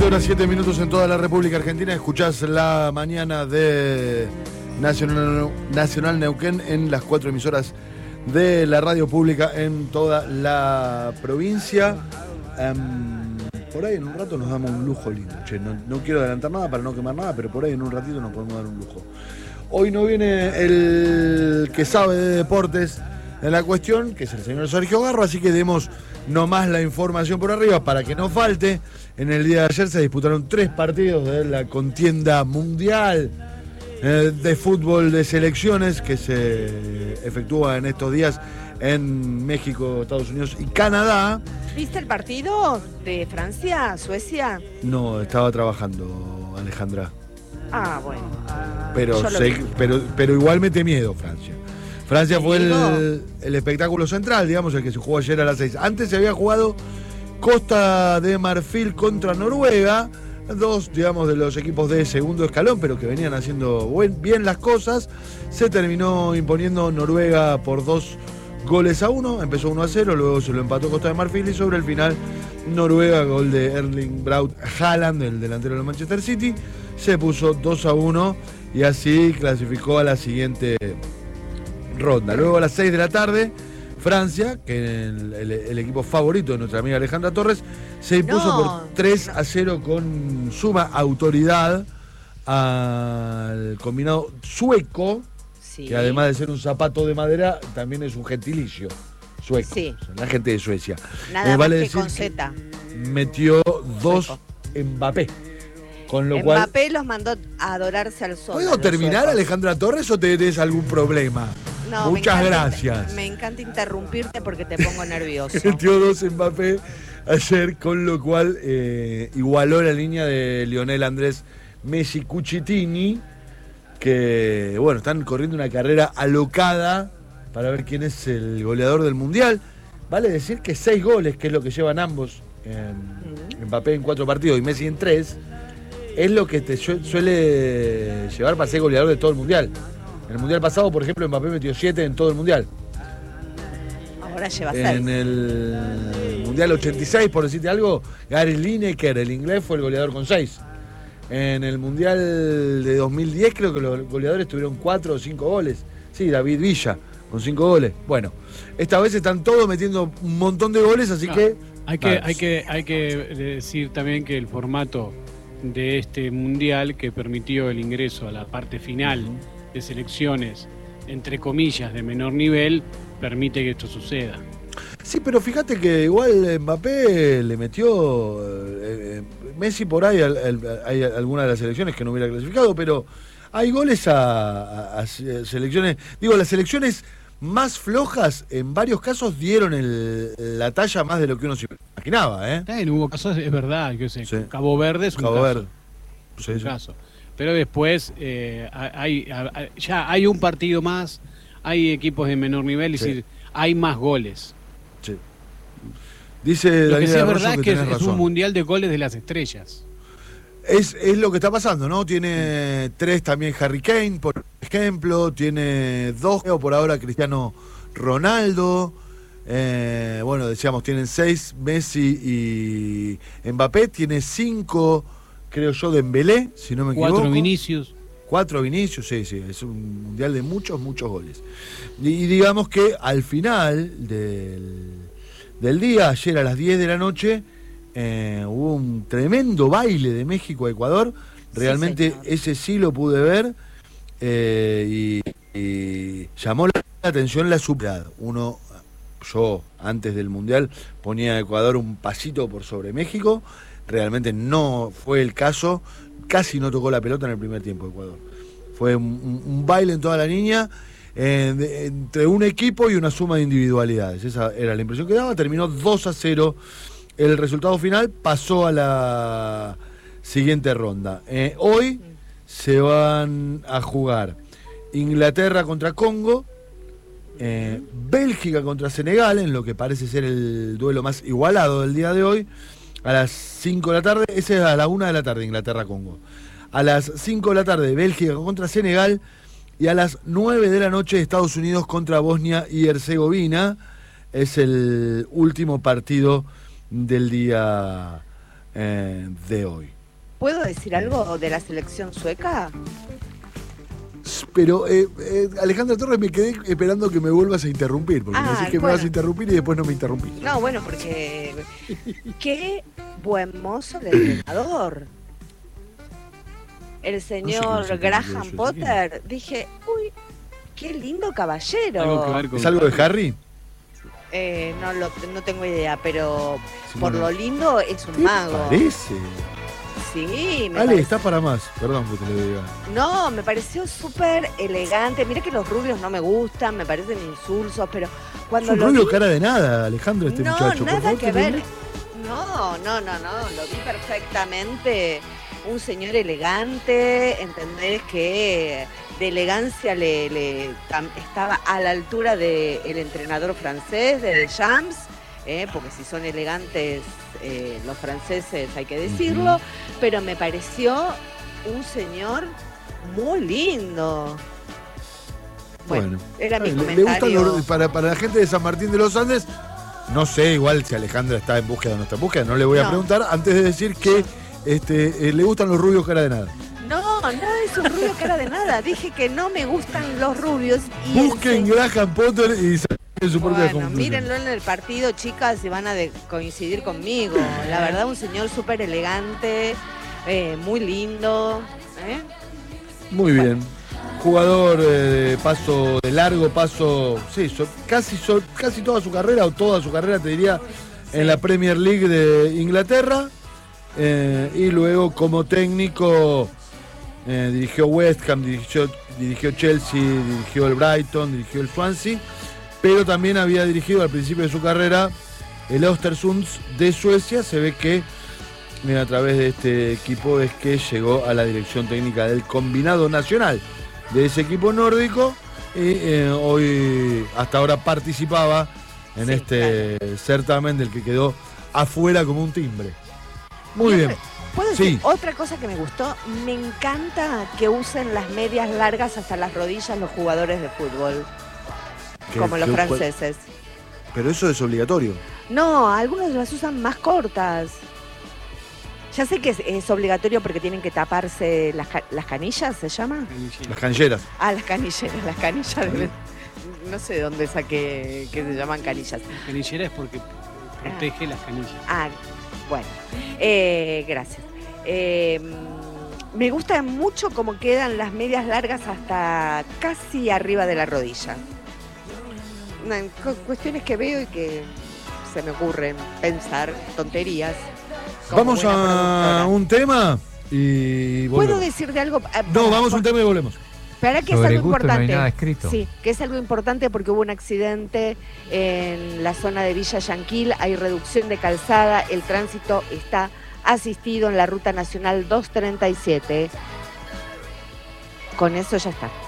12 horas 7 minutos en toda la República Argentina. Escuchás la mañana de Nacional Neuquén en las 4 emisoras de la radio pública en toda la provincia. Por ahí en un rato nos damos un lujo lindo. Che, no quiero adelantar nada para no quemar nada, pero por ahí en un ratito nos podemos dar un lujo. Hoy no viene el que sabe de deportes en la cuestión, que es el señor Sergio Garro, así que demos nomás la información por arriba para que no falte. En el día de ayer se disputaron 3 partidos de la contienda mundial de fútbol de selecciones que se efectúa en estos días en México, Estados Unidos y Canadá. ¿Viste el partido de Francia, Suecia? No, estaba trabajando, Alejandra. Ah, bueno. Pero igual mete miedo Francia. Francia fue el espectáculo central, digamos, el que se jugó ayer a las 6. Antes se había jugado Costa de Marfil contra Noruega, dos, digamos, de los equipos de segundo escalón, pero que venían haciendo bien las cosas. Se terminó imponiendo Noruega por 2-1, empezó 1-0, luego se lo empató Costa de Marfil y sobre el final Noruega, gol de Erling Braut Haaland, el delantero del Manchester City, se puso 2-1 y así clasificó a la siguiente ronda. Luego a las 6 de la tarde, Francia, que el equipo favorito de nuestra amiga Alejandra Torres, se impuso por 3-0 con suma autoridad al combinado sueco, sí, que además de ser un zapato de madera, también es un gentilicio sueco. Sí. O sea, la gente de Suecia. Nada más que con Z. Metió 2 Mbappé. Con lo cual, Mbappé los mandó a adorarse al sol. ¿Puedo terminar, Alejandra Torres, o tenés algún problema? No, muchas gracias. Me encanta interrumpirte porque te pongo nervioso. Metió 2 Mbappé ayer, con lo cual igualó la línea de Lionel Andrés Messi Cucitini, que bueno, están corriendo una carrera alocada para ver quién es el goleador del Mundial. Vale decir que 6 goles, que es lo que llevan ambos, Mbappé en 4 partidos y Messi en 3, es lo que te suele llevar para ser goleador de todo el Mundial. En el Mundial pasado, por ejemplo, Mbappé metió 7 en todo el Mundial. Ahora lleva 6. En el Mundial 86, por decirte algo, Gary Lineker, el inglés, fue el goleador con 6. En el Mundial de 2010 creo que los goleadores tuvieron 4 o 5 goles. Sí, David Villa, con 5 goles. Bueno, esta vez están todos metiendo un montón de goles, así que... Hay que decir también que el formato de este Mundial, que permitió el ingreso a la parte final de selecciones, entre comillas, de menor nivel, permite que esto suceda. Sí, pero fíjate que igual Mbappé le metió... Messi por ahí, hay algunas de las selecciones que no hubiera clasificado, pero hay goles a selecciones... Digo, las selecciones más flojas en varios casos dieron la talla más de lo que uno se imaginaba, ¿eh? Hubo casos, es verdad, que sí. Cabo Verde es un Cabo caso. Verde. Sí, un sí. caso. Pero después ya hay un partido más, hay equipos de menor nivel, es decir, hay más goles. Sí. Dice lo que sí es Arroyo verdad que es que es razón. un mundial de goles de las estrellas. Es lo que está pasando, ¿no? Tiene 3 también Harry Kane, por ejemplo, tiene 2 por ahora Cristiano Ronaldo. Bueno, decíamos, tienen 6 Messi y Mbappé, tiene 5, creo yo, Dembélé, si no me equivoco. 4 Vinicius. 4 Vinicius, sí, es un mundial de muchos goles. Y digamos que al final del día, ayer a las 10 de la noche, hubo un tremendo baile de México a Ecuador. Realmente sí, ese sí lo pude ver, y llamó la atención la superioridad. Yo antes del Mundial ponía a Ecuador un pasito por sobre México. Realmente no fue el caso. Casi no tocó la pelota en el primer tiempo Ecuador. Fue un baile en toda la línea, entre un equipo y una suma de individualidades. Esa era la impresión que daba. Terminó 2-0 el resultado final, pasó a la siguiente ronda. Hoy se van a jugar Inglaterra contra Congo, Bélgica contra Senegal, en lo que parece ser el duelo más igualado del día de hoy, a las 5 de la tarde. Ese es a la 1 de la tarde, Inglaterra-Congo. A las 5 de la tarde, Bélgica contra Senegal, y a las 9 de la noche, Estados Unidos contra Bosnia y Herzegovina. Es el último partido del día de hoy. ¿Puedo decir algo de la selección sueca? Pero, Alejandra Torres, me quedé esperando que me vuelvas a interrumpir, porque me decís que me vas a interrumpir y después no me interrumpís. No, bueno, porque qué buen mozo de entrenador. El señor Graham Potter, dije, uy, qué lindo caballero. ¿Es algo de Harry? No tengo idea, pero sí, por lo lindo es un mago. Parece. Sí, Ale, está para más. Perdón que te lo diga. No, me pareció súper elegante. Mira que los rubios no me gustan, me parecen insulsos, pero cuando es un rubio cara de nada, Alejandro, muchacho. No, nada que ver. No, lo vi perfectamente. Un señor elegante, entendés que de elegancia estaba a la altura del entrenador francés, de Deschamps, porque si son elegantes los franceses hay que decirlo, pero me pareció un señor muy lindo. Bueno, era mi comentario. Para la gente de San Martín de los Andes, no sé igual si Alejandra está en búsqueda o no está en búsqueda, no le voy a preguntar, antes de decir que le gustan los rubios cara de nada. No es un rubio cara de nada. Dije que no me gustan los rubios. Busquen Graham Potter y saquen su propia conclusión. Mírenlo en el partido, chicas, y van a coincidir conmigo. La verdad, un señor súper elegante, muy lindo. Muy bien. Jugador de largo paso, sí, casi toda su carrera, o toda su carrera, te diría, en la Premier League de Inglaterra. Y luego como técnico dirigió West Ham, dirigió Chelsea, dirigió el Brighton, dirigió el Swansea, pero también había dirigido al principio de su carrera el Östersund de Suecia. Se ve que a través de este equipo es que llegó a la dirección técnica del combinado nacional de ese equipo nórdico, y hoy hasta ahora participaba en este certamen del que quedó afuera como un timbre. Muy bien. ¿Puedo decir otra cosa que me gustó? Me encanta que usen las medias largas hasta las rodillas los jugadores de fútbol, como los franceses. Pero eso es obligatorio. No, algunos las usan más cortas. Ya sé que es obligatorio porque tienen que taparse las canillas, ¿se llama? Las canilleras. Las canilleras, las canillas. No sé de dónde saqué que se llaman canillas. La canillera es porque protege las canillas. Bueno, gracias. Me gusta mucho cómo quedan las medias largas hasta casi arriba de la rodilla. Cuestiones que veo y que se me ocurren pensar, tonterías. Vamos a un tema y volvemos. ¿Puedo decir de algo? Vamos a un tema y volvemos. Para que es algo importante. No hay nada escrito. Sí, que es algo importante porque hubo un accidente en la zona de Villa Yanquil, hay reducción de calzada, el tránsito está asistido en la ruta nacional 237. Con eso ya está.